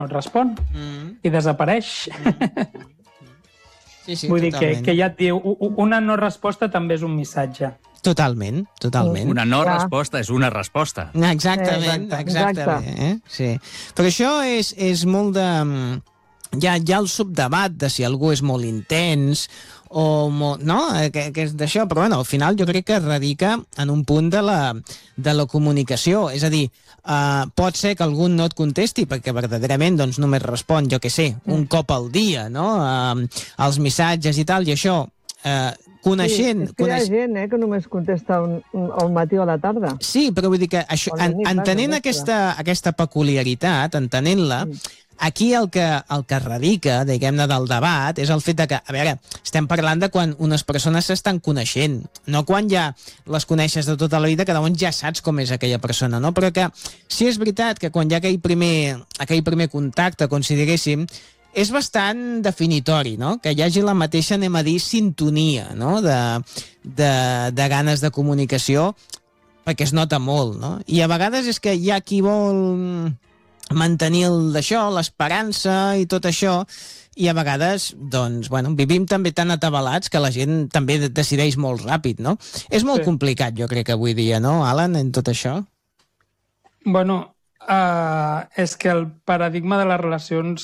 no et respon i desapareix. Sí, Vull dir totalment. que ja et diu, una no resposta també és un missatge. Totalment. Una no resposta és una resposta. Exactament. Sí. Però això és molt de... Hi ha el subdebat de si algú és molt intens o molt, no? Que és d'això, però bueno, al final jo crec que radica en un punt de la comunicació, és a dir, pot ser que algú no et contesti perquè verdaderament doncs, només respon, jo què sé, un cop al dia, no? Els missatges i tal, i això, coneixent... Sí, és que hi ha gent que només contesta al matí o a la tarda. Sí, però vull dir que això, entenent aquesta peculiaritat, entenent-la, aquí el que radica, diguem-ne, del debat és el fet de que, a veure, estem parlant de quan unes persones s'estan coneixent, no quan ja les coneixes de tota la vida, que llavors ja saps com és aquella persona, no? Però que sí és veritat que quan hi ha aquell primer contacte, com si diguéssim, és bastant definitori, no? Que hi hagi la mateixa, anem a dir, sintonia, no? De ganes de comunicació, perquè es nota molt, no? I a vegades és que hi ha qui vol mantenir l'esperança i tot això, i a vegades, doncs, bueno, vivim també tan atabalats que la gent també decideix molt ràpid, no? És molt complicat, jo crec, avui dia, no, Alan, en tot això? Bueno, és que el paradigma de les relacions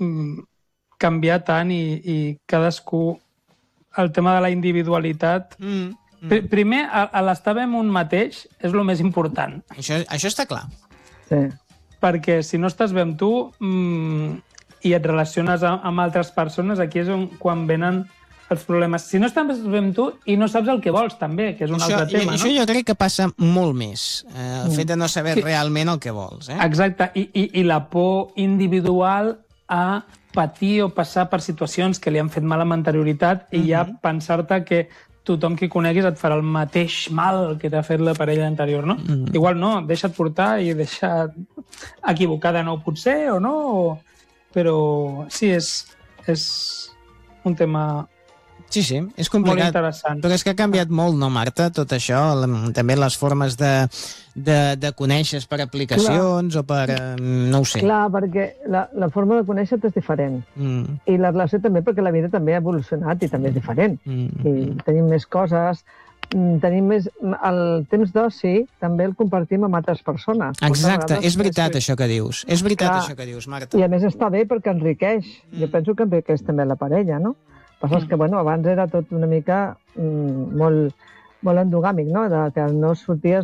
canvia tant i cadascú... El tema de la individualitat... Primer, l'estar bé amb un mateix és el més important. Això està clar. Sí. Perquè si no estàs bé amb tu i et relaciones amb altres persones, aquí és quan venen els problemes. Si no estàs bé amb tu i no saps el que vols, també, que és un altre tema, no? Això jo crec que passa molt més, el fet de no saber realment el que vols. Exacte, i la por individual a patir o passar per situacions que li han fet mal amb anterioritat i ja pensar-te que tothom que coneguis et farà el mateix mal que t'ha fet la parella anterior, no? Igual no, deixa't portar i deixa't equivocada, no pot ser o no, però sí, és un tema Sí, és complicat. molt interessant. Però és que ha canviat molt, no, Marta, tot això? També les formes de conèixer per aplicacions o per... no ho sé. Clar, perquè la forma de conèixer-te és diferent. I la relació també, perquè la vida també ha evolucionat i també és diferent. I tenim més coses, tenim més... El temps d'oci també el compartim amb altres persones. Exacte, és veritat això que dius. És veritat això que dius, Marta. I a més està bé perquè enriqueix. Jo penso que enriqueix també la parella, no? Passa que, bueno, abans era tot una mica molt endogàmic, no? Que no sorties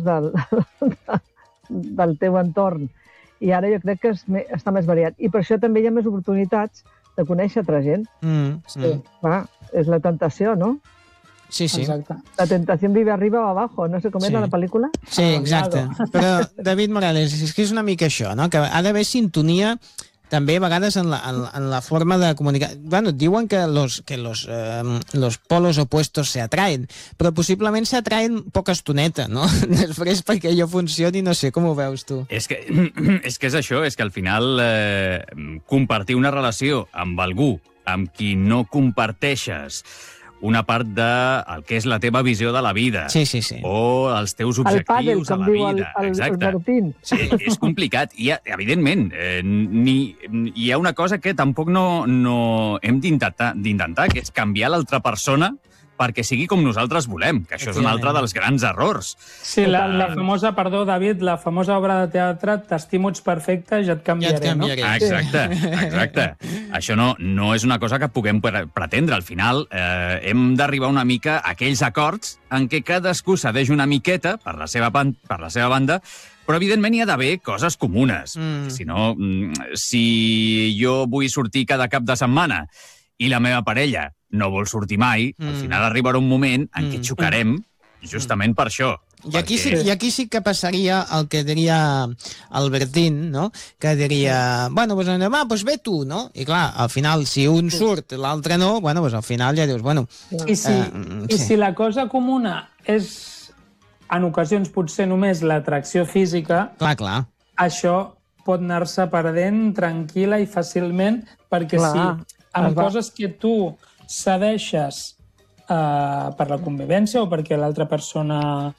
del teu entorn. I ara jo crec que està més variat. I per això també hi ha més oportunitats de conèixer altra gent. És la tentació, no? Sí. Exacte. La tentació vive arriba o abajo, no sé com era la pel·lícula. Sí, exacte. Però, David Morales, és que és una mica això, no? Que ha d'haver sintonia també a vegades en la forma de comunicar. Bueno, diuen que los polos opuestos se atraen, però possiblement se atraen poca estoneta, no? Després perquè allò funcioni, no sé, com ho veus tu? És que és això, és que al final compartir una relació amb algú amb qui no comparteixes una part del que és la teva visió de la vida. Sí. O els teus objectius a la vida. Exacte. Sí, és complicat. I, evidentment, hi ha una cosa que tampoc no hem d'intentar, que és canviar l'altra persona perquè sigui com nosaltres volem, que això és un altre dels grans errors. Sí, la famosa, perdó, David, la famosa obra de teatre T'estimo, ets perfecte, ja et canviaré, no? Exacte. Això no és una cosa que puguem pretendre. Al final hem d'arribar una mica a aquells acords en què cadascú cedeix una miqueta per la seva banda, però evidentment hi ha d'haver coses comunes. Si no, si jo vull sortir cada cap de setmana i la meva parella no vol sortir mai, al final arribarà un moment en què xocarem justament per això. I aquí sí que passaria el que diria Albertín, no? Que diria, bueno, pues demà, pues ve tu, no? I clar, al final, si un surt, l'altre no, bueno, pues al final ja dius, bueno... I si la cosa comuna és, en ocasions, potser només l'atracció física... Clar. Això pot anar-se perdent tranquil·la i fàcilment, perquè si en coses que tu cedeixes per la convivència o perquè l'altra persona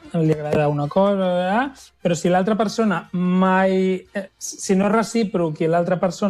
li agrada una cosa, però si l'altra persona mai... Si no és recíproc i l'altra persona